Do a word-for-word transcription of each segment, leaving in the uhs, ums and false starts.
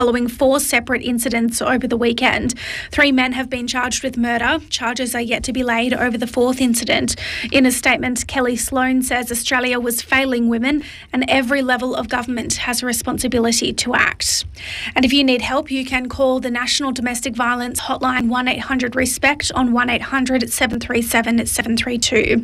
following four separate incidents over the weekend. Three men have been charged with murder. Charges are yet to be laid over the fourth incident. In a statement, Kelly Sloan says Australia was failing women and every level of government has a responsibility to act. And if you need help, you can call the National Domestic Violence Hotline one eight hundred RESPECT on one eight hundred seven three seven seven three two.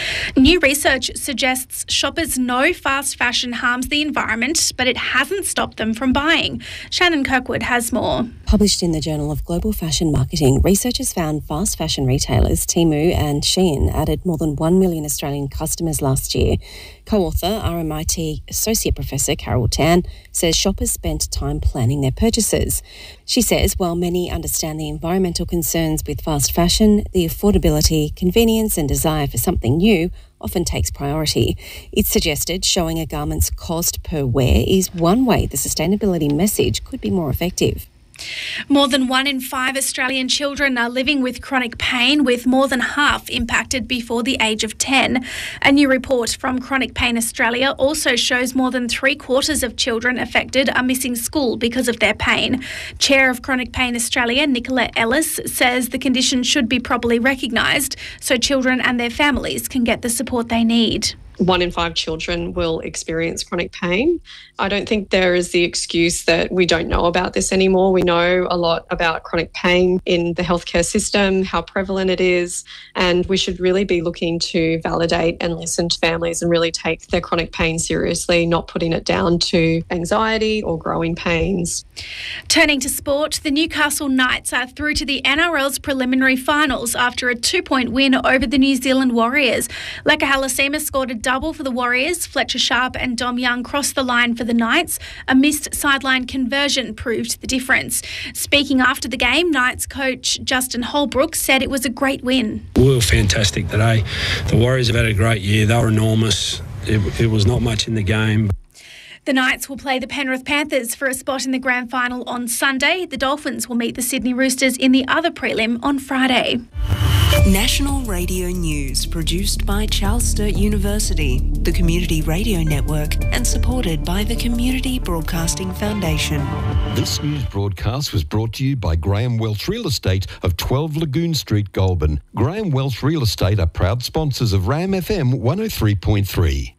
New research suggests shoppers know fast fashion harms the environment, but it hasn't stopped them from buying. Shannon Kirkwood has more. Published in the Journal of Global Fashion Marketing, researchers found fast fashion retailers Temu and Shein added more than one million Australian customers last year. Co-author, R M I T Associate Professor Carol Tan, says shoppers spent time planning their purchases. She says while many understand the environmental concerns with fast fashion, the affordability, convenience and desire for something new often takes priority. It's suggested showing a garment's cost per wear is one way the sustainability message could be more effective. More than one in five Australian children are living with chronic pain, with more than half impacted before the age of ten. A new report from Chronic Pain Australia also shows more than three quarters of children affected are missing school because of their pain. Chair of Chronic Pain Australia, Nicola Ellis, says the condition should be properly recognised so children and their families can get the support they need. One in five children will experience chronic pain. I don't think there is the excuse that we don't know about this anymore. We know a lot about chronic pain in the healthcare system, how prevalent it is, and we should really be looking to validate and listen to families and really take their chronic pain seriously, not putting it down to anxiety or growing pains. Turning to sport, the Newcastle Knights are through to the N R L's preliminary finals after a two-point win over the New Zealand Warriors. Leka Halasima scored a double for the Warriors. Fletcher Sharp and Dom Young crossed the line for the Knights. A missed sideline conversion proved the difference. Speaking after the game, Knights coach Justin Holbrook said it was a great win. We were fantastic today. The Warriors have had a great year. They were enormous. It, it was not much in the game. The Knights will play the Penrith Panthers for a spot in the grand final on Sunday. The Dolphins will meet the Sydney Roosters in the other prelim on Friday. National Radio News, produced by Charles Sturt University, the Community Radio Network, and supported by the Community Broadcasting Foundation. This news broadcast was brought to you by Graham Welch Real Estate of twelve Lagoon Street, Goulburn. Graham Welch Real Estate are proud sponsors of RAM F M one oh three point three.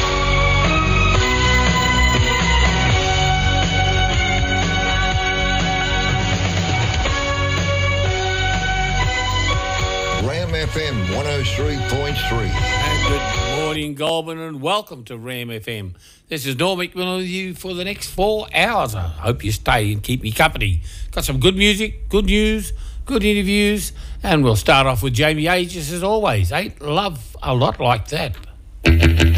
F M one oh three point three. And good morning, Goulburn, and welcome to RAM F M. This is Norm McMillan with you for the next four hours. I hope you stay and keep me company. Got some good music, good news, good interviews, and we'll start off with Jamie Aegis as always. Ain't love a lot like that?